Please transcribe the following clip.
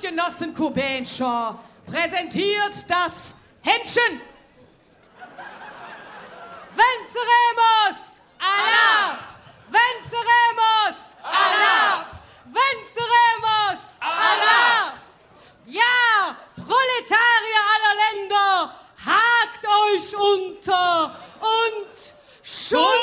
Genossen Kubenscher präsentiert das Händchen. Venceremos! Allah! Venceremos! Allah! Venceremos! Allah! Ja, Proletarier aller Länder, hakt euch unter und Schuld!